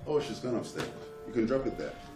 Oh, she's gone upstairs. You can drop it there.